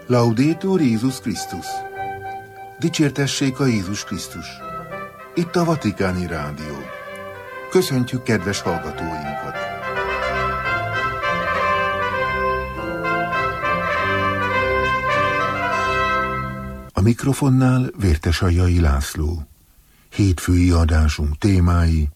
Laudetur Jézus Krisztus! Dicsértessék a Jézus Krisztus! Itt a Vatikáni Rádió. Köszöntjük kedves hallgatóinkat! A mikrofonnál Vértesajjai László. Hétfői adásunk témái: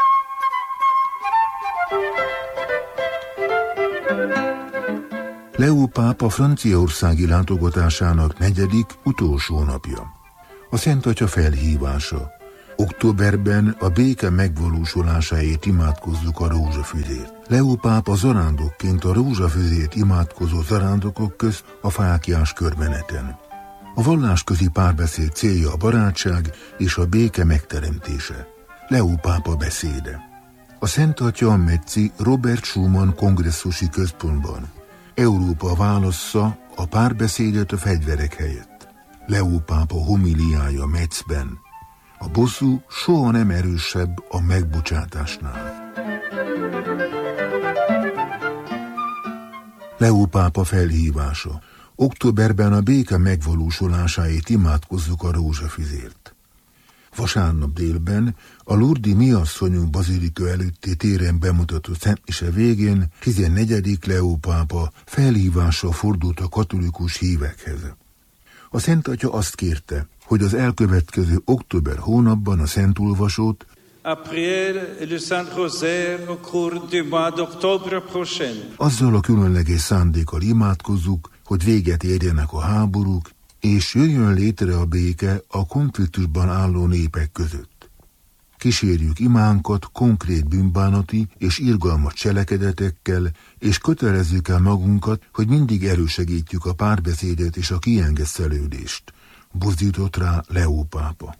Leó pápa franciaországi látogatásának negyedik, utolsó napja. A Szent Atya felhívása. Októberben a béke megvalósulásáért imádkozzuk a rózsafüzért. Leó pápa zarándokként a rózsafüzért imádkozó zarándokok közt a fáklyás körmeneten. A vallásközi párbeszéd célja a barátság és a béke megteremtése. Leó pápa beszéde. A Szent Atya a Metzi Robert Schumann kongresszusi központban. Európa válassza a párbeszédet a fegyverek helyett. Leó pápa homiliája Metzben. A bosszú soha nem erősebb a megbocsátásnál. Leó pápa felhívása. Októberben a béke megvalósulásáért imádkozzuk a rózsafüzért. Vasárnap délben a Lourdes Mi Asszonyunk bazilika előtti téren bemutatott szentmise végén 14. Leó pápa felhívással fordult a katolikus hívekhez. A Szent Atya azt kérte, hogy az elkövetkező október hónapban a Szentolvasót azzal a különleges szándékkal imádkozzuk, hogy véget érjenek a háborúk, és jöjjön létre a béke a konfliktusban álló népek között. Kísérjük imánkat konkrét bűnbánati és irgalmas cselekedetekkel, és kötelezzük el magunkat, hogy mindig elősegítjük a párbeszédet és a kiengesztelődést. Buzdított rá Leó pápa.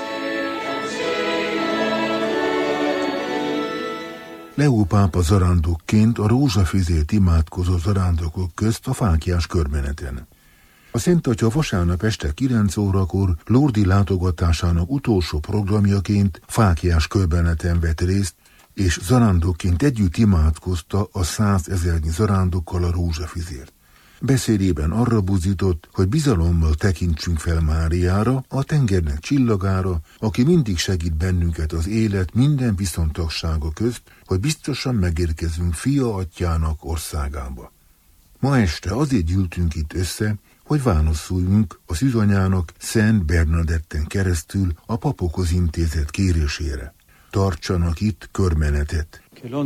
Leó pápa zarándokként a rózsafüzért imádkozó zarándokok közt a fáklyás körmeneten. A Szent Atya vasárnap este 9 órakor Lourdes látogatásának utolsó programjaként fáklyás körbeneten vett részt, és zarándokként együtt imádkozta a 100 000 zarándokkal a rózsafüzért. Beszédében arra buzdított, hogy bizalommal tekintsünk fel Máriára, a tengernek csillagára, aki mindig segít bennünket az élet minden viszontagsága közt, hogy biztosan megérkezünk Fia Atyának országába. Ma este azért gyűltünk itt össze, hogy válaszoljunk a szűzanyának Szent Bernadetten keresztül a papokhoz intézett kérésére. Tartsanak itt körmenetet.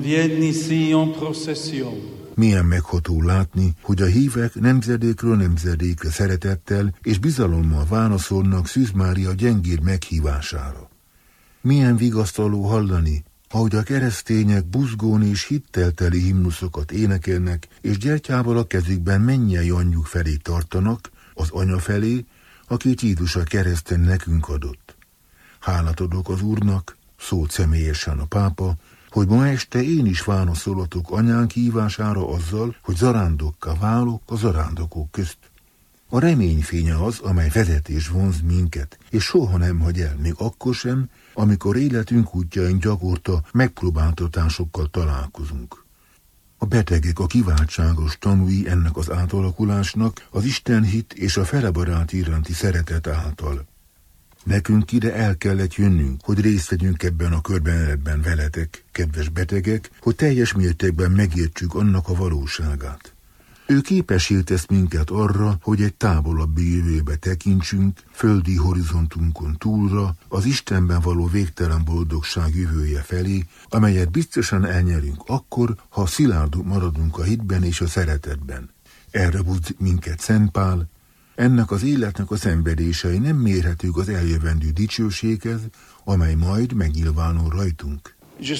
Milyen megható látni, hogy a hívek nemzedékről nemzedékre szeretettel és bizalommal válaszolnak Szűz Mária gyengéd meghívására. Milyen vigasztaló hallani, ahogy a keresztények buzgón és hittelteli himnuszokat énekelnek, és gyertyával a kezükben mennyei anyjuk felé tartanak, az anya felé, akit Jézus a kereszten nekünk adott. Hálát adok az Úrnak, szólt személyesen a pápa, hogy ma este én is válaszolatok anyánk hívására azzal, hogy zarándokká válok a zarándokok közt. A remény fénye az, amely vezet és vonz minket, és soha nem hagy el, még akkor sem, amikor életünk útjain gyakorta megpróbáltatásokkal találkozunk. A betegek a kiváltságos tanúi ennek az átalakulásnak az Istenhit és a felebarát iránti szeretet által. Nekünk ide el kellett jönnünk, hogy részt vegyünk ebben a körbenetben veletek, kedves betegek, hogy teljes mértékben megértsük annak a valóságát. Ő képessé tesz minket arra, hogy egy távolabbi jövőbe tekintsünk, földi horizontunkon túlra, az Istenben való végtelen boldogság jövője felé, amelyet biztosan elnyerünk akkor, ha szilárdok maradunk a hitben és a szeretetben. Erre buzdít minket Szent Pál. Ennek az életnek a szenvedései nem mérhetők az eljövendő dicsőséghez, amely majd megnyilvánul rajtunk.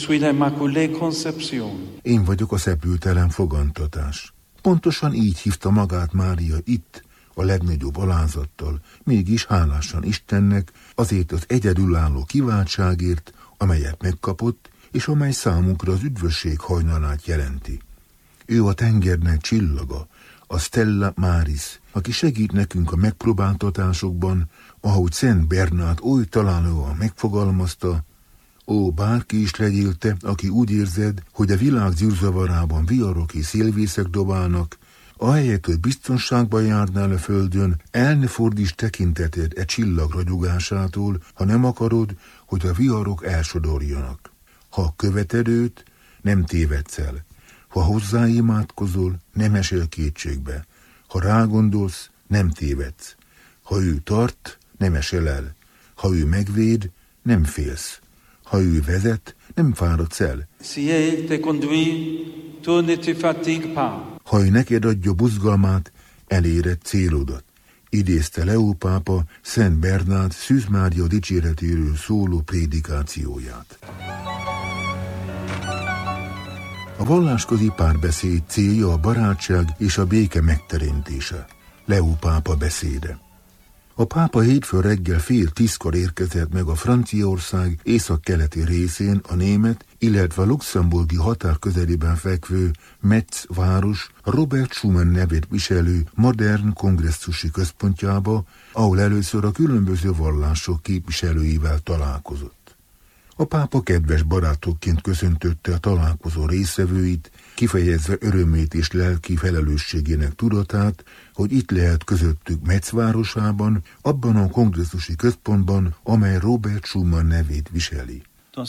Én vagyok a szepültelen fogantatás. Pontosan így hívta magát Mária itt, a legnagyobb alázattal, mégis hálásan Istennek azért az egyedülálló kiváltságért, amelyet megkapott, és amely számunkra az üdvösség hajnalát jelenti. Ő a tengernek csillaga, a Stella Maris, aki segít nekünk a megpróbáltatásokban, ahogy Szent Bernát oly találóan megfogalmazta: Ó, bárki is legyél te, aki úgy érzed, hogy a világ zűrzavarában viharok és szélvészek dobálnak, ahelyett, hogy biztonságban járnál a földön, el ne fordíts tekinteted e csillag ragyogásától, ha nem akarod, hogy a viharok elsodorjanak. Ha követed őt, nem tévedsz el. Ha hozzáimádkozol, nem esel kétségbe. Ha rágondolsz, nem tévedsz. Ha ő tart, nem esel el. Ha ő megvéd, nem félsz. Ha ő vezet, nem fáradsz el. Ha ő neked adja buzgalmát, eléred célodat. Idézte Leó pápa Szent Bernát Szűz Mária dicséretéről szóló prédikációját. A vallásközi párbeszéd célja a barátság és a béke megteremtése. Leó pápa beszéde. A pápa hétfőn reggel 9:30 érkezett meg a Franciaország északkeleti részén a német, illetve a luxemburgi határ közelében fekvő Metz város Robert Schuman nevét viselő modern kongresszusi központjába, ahol először a különböző vallások képviselőivel találkozott. A pápa kedves barátokként köszöntötte a találkozó résztvevőit, kifejezve örömét és lelki felelősségének tudatát, hogy itt lehet közöttük Metz városában, abban a kongresszusi központban, amely Robert Schuman nevét viseli.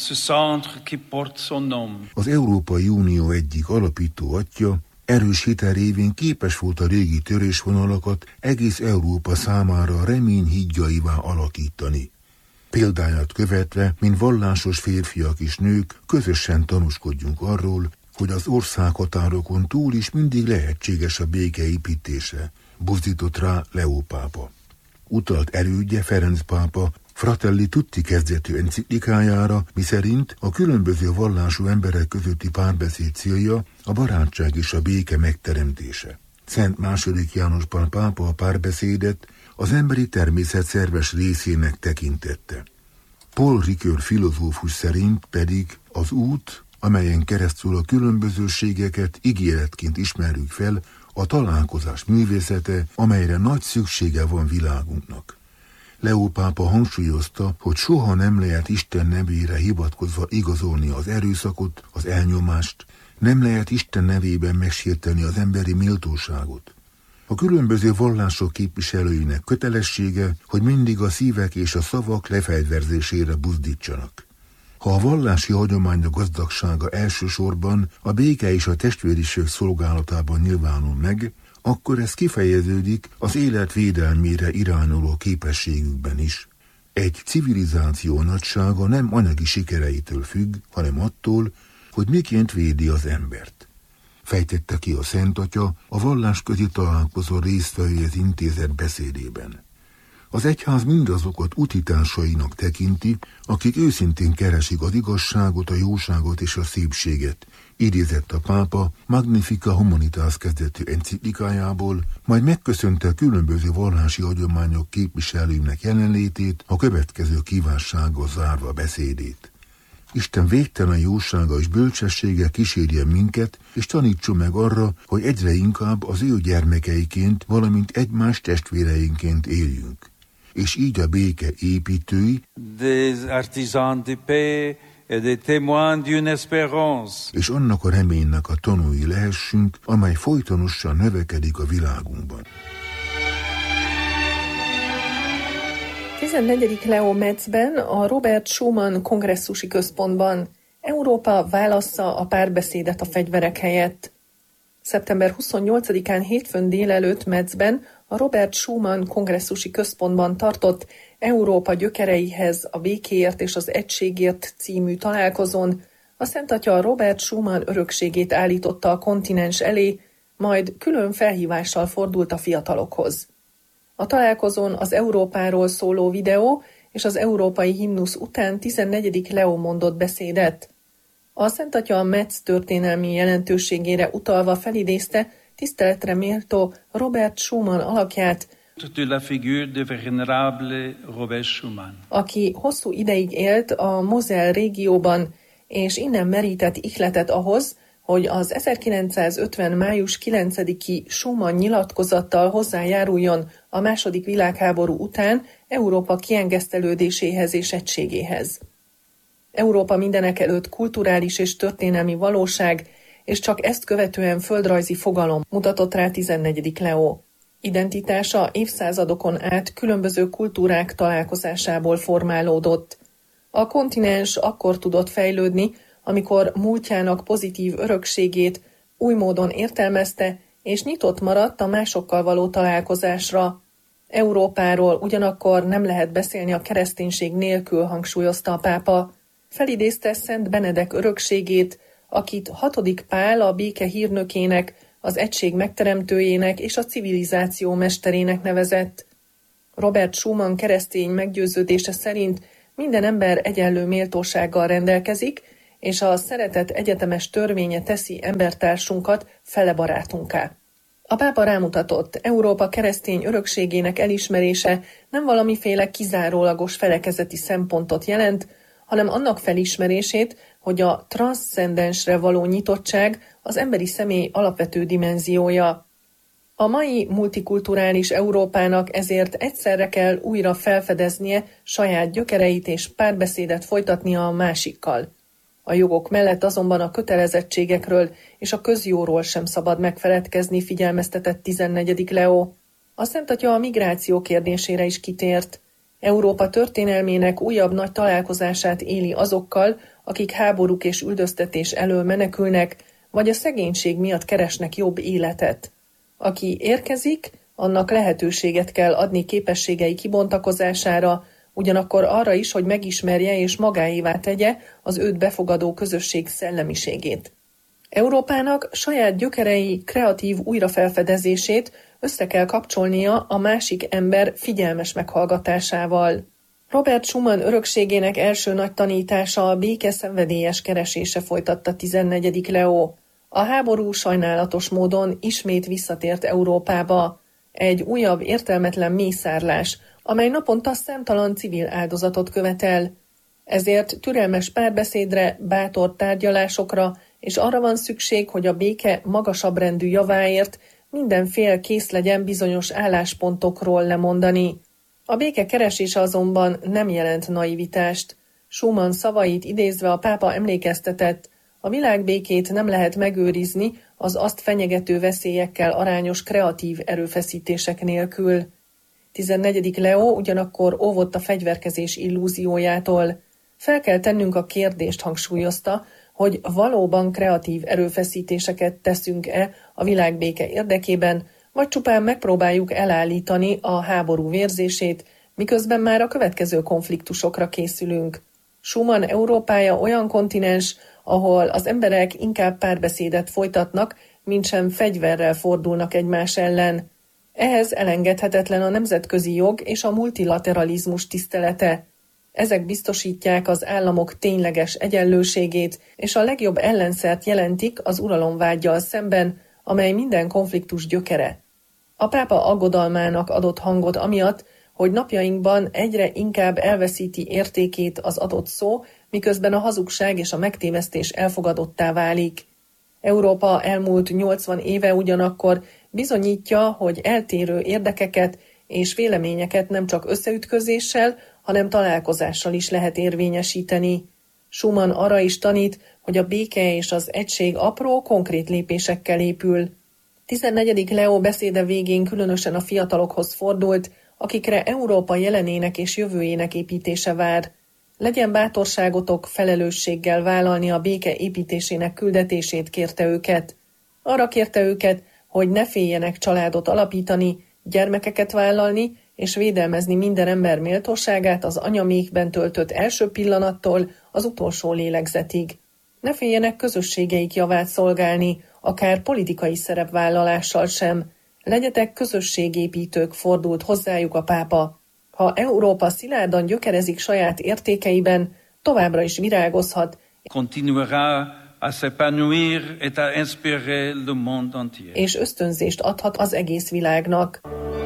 Az Európai Unió egyik alapító atya erős hitel révén képes volt a régi törésvonalakat egész Európa számára remény hídjaivá alakítani. Példáját követve, mint vallásos férfiak és nők, közösen tanúskodjunk arról, hogy az országhatárokon túl is mindig lehetséges a béke építése, buzdított rá Leó pápa. Utalt elődje Ferenc pápa Fratelli Tutti kezdetű enciklikájára, miszerint a különböző vallású emberek közötti párbeszéd célja a barátság és a béke megteremtése. Szent II. János Pál pápa a párbeszédet az emberi természet szerves részének tekintette. Paul Ricoeur filozófus szerint pedig az út, amelyen keresztül a különbözőségeket ígéretként ismerjük fel, a találkozás művészete, amelyre nagy szüksége van világunknak. Leó pápa hangsúlyozta, hogy soha nem lehet Isten nevére hivatkozva igazolni az erőszakot, az elnyomást, nem lehet Isten nevében megsérteni az emberi méltóságot. A különböző vallások képviselőinek kötelessége, hogy mindig a szívek és a szavak lefegyverzésére buzdítsanak. Ha a vallási hagyományok gazdagsága elsősorban a béke és a testvériség szolgálatában nyilvánul meg, akkor ez kifejeződik az élet védelmére irányuló képességükben is. Egy civilizáció nagysága nem anyagi sikereitől függ, hanem attól, hogy miként védi az embert. Fejtette ki a Szent Atya a vallásközi találkozó résztvevőhez intézett beszédében. Az egyház mindazokat utitársainak tekinti, akik őszintén keresik az igazságot, a jóságot és a szépséget, idézett a pápa Magnifica Humanitas kezdetű enciklikájából, majd megköszönte a különböző vallási hagyományok képviselőinek jelenlétét, a következő kívánsággal zárva a beszédét. Isten végtelen jósága és bölcsessége kísérje minket, és tanítson meg arra, hogy egyre inkább az ő gyermekeiként, valamint egymás testvéreinként éljünk. És így a béke építői, des artisans de paix et des témoins d'une espérance, és annak a reménynek a tanúi lehessünk, amely folytonosan növekedik a világunkban. 14. Leo Metzben, a Robert Schuman kongresszusi központban. Európa válassza a párbeszédet a fegyverek helyett. Szeptember 28-án hétfőn délelőtt Metzben, a Robert Schuman kongresszusi központban tartott Európa gyökereihez, a békéért és az egységért című találkozón a Szent Atya Robert Schuman örökségét állította a kontinens elé, majd külön felhívással fordult a fiatalokhoz. A találkozón az Európáról szóló videó és az európai himnusz után 14. Leo mondott beszédet. A Szent Atya a Metz történelmi jelentőségére utalva felidézte tiszteletre méltó Robert Schuman alakját, de la figure de vénérable Robert Schuman, aki hosszú ideig élt a Moselle régióban, és innen merített ihletet ahhoz, hogy az 1950. május 9-i Schuman nyilatkozattal hozzájáruljon a II. Világháború után Európa kiengesztelődéséhez és egységéhez. Európa mindenekelőtt kulturális és történelmi valóság, és csak ezt követően földrajzi fogalom mutatott rá 14. Leó. Identitása évszázadokon át különböző kultúrák találkozásából formálódott. A kontinens akkor tudott fejlődni, amikor múltjának pozitív örökségét új módon értelmezte, és nyitott maradt a másokkal való találkozásra. Európáról ugyanakkor nem lehet beszélni a kereszténység nélkül, hangsúlyozta a pápa. Felidézte Szent Benedek örökségét, akit 6. Pál a béke hírnökének, az egység megteremtőjének és a civilizáció mesterének nevezett. Robert Schuman keresztény meggyőződése szerint minden ember egyenlő méltósággal rendelkezik, és a szeretet egyetemes törvénye teszi embertársunkat fele barátunká. A pápa rámutatott, Európa keresztény örökségének elismerése nem valamiféle kizárólagos felekezeti szempontot jelent, hanem annak felismerését, hogy a transzcendensre való nyitottság az emberi személy alapvető dimenziója. A mai multikulturális Európának ezért egyszerre kell újra felfedeznie saját gyökereit és párbeszédet folytatnia a másikkal. A jogok mellett azonban a kötelezettségekről és a közjóról sem szabad megfeledkezni, figyelmeztetett 14. Leó. A Szent Atya a migráció kérdésére is kitért. Európa történelmének újabb nagy találkozását éli azokkal, akik háborúk és üldöztetés elől menekülnek, vagy a szegénység miatt keresnek jobb életet. Aki érkezik, annak lehetőséget kell adni képességei kibontakozására, ugyanakkor arra is, hogy megismerje és magáévá tegye az őt befogadó közösség szellemiségét. Európának saját gyökerei kreatív újrafelfedezését össze kell kapcsolnia a másik ember figyelmes meghallgatásával. Robert Schuman örökségének első nagy tanítása a béke szenvedélyes keresése, folytatta 14. Leó. A háború sajnálatos módon ismét visszatért Európába. Egy újabb értelmetlen mészárlás, amely naponta számtalan civil áldozatot követel. Ezért türelmes párbeszédre, bátor tárgyalásokra, és arra van szükség, hogy a béke magasabb rendű javáért minden fél kész legyen bizonyos álláspontokról lemondani. A béke keresése azonban nem jelent naivitást. Schuman szavait idézve a pápa emlékeztetett, a világbékét nem lehet megőrizni az azt fenyegető veszélyekkel arányos kreatív erőfeszítések nélkül. 14. Leó ugyanakkor óvott a fegyverkezés illúziójától. Fel kell tennünk a kérdést, hangsúlyozta, hogy valóban kreatív erőfeszítéseket teszünk-e a világbéke érdekében, vagy csupán megpróbáljuk elállítani a háború vérzését, miközben már a következő konfliktusokra készülünk. Schuman Európája olyan kontinens, ahol az emberek inkább párbeszédet folytatnak, mintsem fegyverrel fordulnak egymás ellen. Ehhez elengedhetetlen a nemzetközi jog és a multilateralizmus tisztelete. Ezek biztosítják az államok tényleges egyenlőségét, és a legjobb ellenszert jelentik az uralomvággyal szemben, amely minden konfliktus gyökere. A pápa aggodalmának adott hangot amiatt, hogy napjainkban egyre inkább elveszíti értékét az adott szó, miközben a hazugság és a megtévesztés elfogadottá válik. Európa elmúlt 80 éve ugyanakkor bizonyítja, hogy eltérő érdekeket és véleményeket nem csak összeütközéssel, hanem találkozással is lehet érvényesíteni. Schuman arra is tanít, hogy a béke és az egység apró, konkrét lépésekkel épül. 14. Leó beszéde végén különösen a fiatalokhoz fordult, akikre Európa jelenének és jövőjének építése vár. Legyen bátorságotok felelősséggel vállalni a béke építésének küldetését, kérte őket. Arra kérte őket, hogy ne féljenek családot alapítani, gyermekeket vállalni, és védelmezni minden ember méltóságát az anyamékben töltött első pillanattól az utolsó lélegzetig. Ne féljenek közösségeik javát szolgálni, akár politikai szerepvállalással sem. Legyetek közösségépítők, fordult hozzájuk a pápa. Ha Európa szilárdan gyökerezik saját értékeiben, továbbra is virágozhat, continuera à s'épanouir et à inspirer le monde entier. És ösztönzést adhat az egész világnak.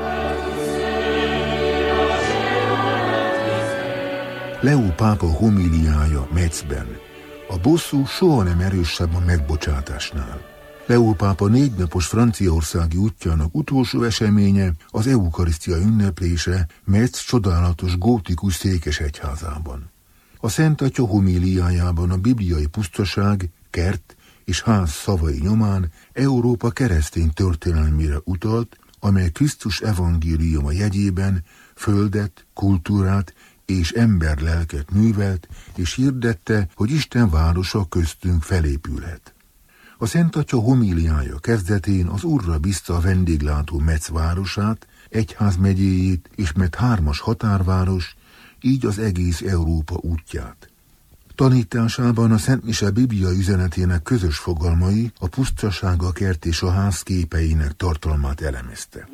Leó pápa homíliája Metzben. A bosszú soha nem erősebb a megbocsátásnál. Leó pápa 4 napos franciaországi útjának utolsó eseménye az eukarisztia ünneplése Metz csodálatos gótikus székesegyházában. A Szent Atya homíliájában a bibliai pusztaság, kert és Ház szavai nyomán Európa keresztény történelmére utalt, amely Krisztus evangéliuma jegyében földet, kultúrát és emberlelket művelt, és hirdette, hogy Isten városa köztünk felépülhet. A Szent Atya homíliája kezdetén az Urra bízta a vendéglátó Metz városát, egyházmegyéjét és mert 3-as határváros, így az egész Európa útját. Tanításában a Szent Mise Biblia üzenetének közös fogalmai a pusztaság, a kert és a ház képeinek tartalmát elemezte.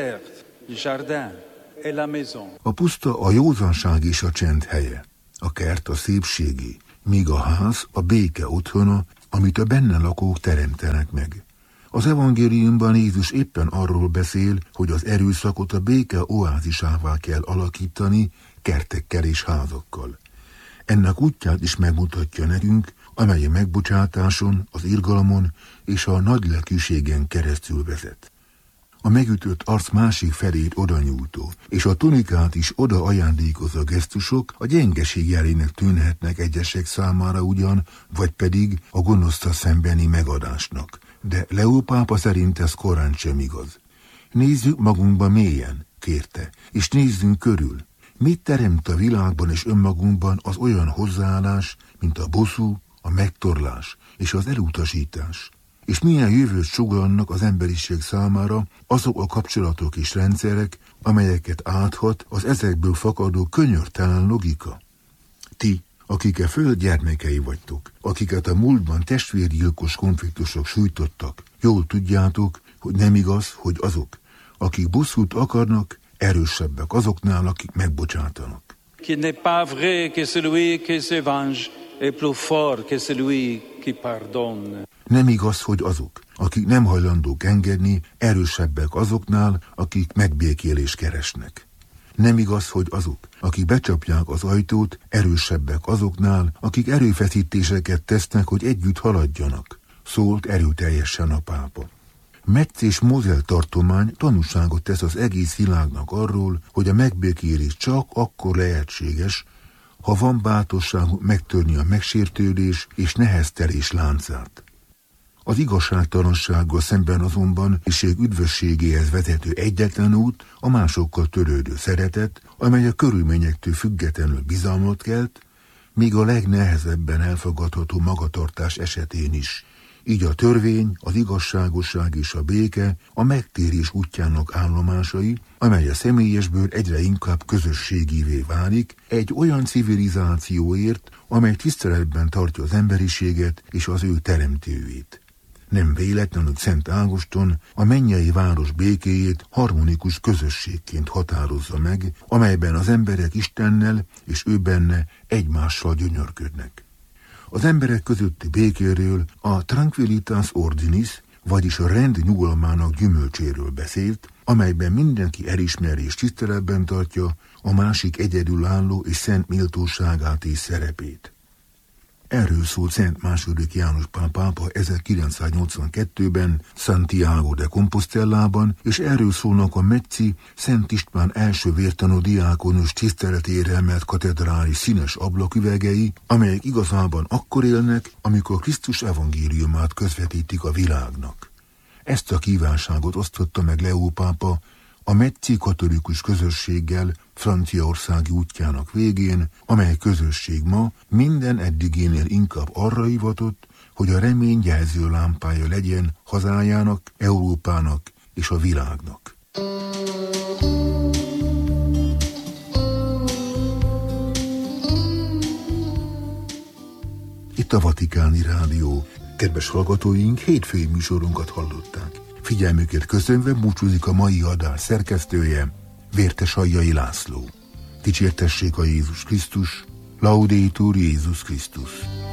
A puszta a józanság és a csend helye, a kert a szépségé, míg a ház a béke otthona, amit a benne lakók teremtenek meg. Az evangéliumban Jézus éppen arról beszél, hogy az erőszakot a béke oázisává kell alakítani kertekkel és házakkal. Ennek útját is megmutatja nekünk, amely a megbocsátáson, az irgalmon és a nagylelkűségen keresztül vezet. A megütött arc másik felét oda nyújtó, és a tunikát is oda ajándékozó gesztusok a gyengeség jelének tűnhetnek egyesek számára ugyan, vagy pedig a gonosztal szembeni megadásnak. De Leó pápa szerint ez korán sem igaz. Nézzük magunkba mélyen, kérte, és nézzünk körül. Mit teremt a világban és önmagunkban az olyan hozzáállás, mint a bosszú, a megtorlás és az elutasítás? És milyen jövőt sugallnak az emberiség számára azok a kapcsolatok és rendszerek, amelyeket áthat az ezekből fakadó könyörtelen logika? Ti, akik a föld gyermekei vagytok, akiket a múltban testvérgyilkos konfliktusok sújtottak, jól tudjátok, hogy nem igaz, hogy azok, akik bosszút akarnak, erősebbek azoknál, akik megbocsátanak. Qu'il n'est pas vrai que celui qui se venge est plus fort que celui qui pardonne. Nem igaz, hogy azok, akik nem hajlandók engedni, erősebbek azoknál, akik megbékélést keresnek. Nem igaz, hogy azok, akik becsapják az ajtót, erősebbek azoknál, akik erőfeszítéseket tesznek, hogy együtt haladjanak. Szólt erőteljesen a pápa. Metz és Mosel tartomány tanúságot tesz az egész világnak arról, hogy a megbékélés csak akkor lehetséges, ha van bátorságuk megtörni a megsértődés és neheztelés láncát. Az igazságtalansággal szemben azonban iség üdvösségéhez vezető egyetlen út a másokkal törődő szeretet, amely a körülményektől függetlenül bizalmat kelt, míg a legnehezebben elfogadható magatartás esetén is. Így a törvény, az igazságosság és a béke a megtérés útjának állomásai, amely a személyesből egyre inkább közösségivé válik, egy olyan civilizációért, amely tiszteletben tartja az emberiséget és az ő teremtőjét. Nem véletlenül Szent Ágoston a mennyei város békéjét harmonikus közösségként határozza meg, amelyben az emberek Istennel és ő benne egymással gyönyörködnek. Az emberek közötti békéről a Tranquilitas Ordinis, vagyis a rend nyugalmának gyümölcséről beszélt, amelyben mindenki elismeri és tiszteletben tartja a másik egyedülálló és szent méltóságát és szerepét. Erről szólt Szent II. János Pál pápa 1982-ben Santiago de Compostelában, és erről szólnak a metzi Szent István első vértanú diákonus tiszteletére emelt katedrális színes ablaküvegei, amelyek igazában akkor élnek, amikor Krisztus evangéliumát közvetítik a világnak. Ezt a kívánságot osztotta meg Leó pápa a metzi katolikus közösséggel Franciaországi útjának végén, amely közösség ma minden eddigénél inkább arra hivatott, hogy a remény jelző lámpája legyen hazájának, Európának és a világnak. Itt a Vatikáni Rádió. Kedves hallgatóink, hétfői műsorunkat hallották. Figyelmüket köszönve búcsúzik a mai adás szerkesztője, Vértes Aljai László. Dicsértessék a Jézus Krisztus, Laudetur Jézus Krisztus.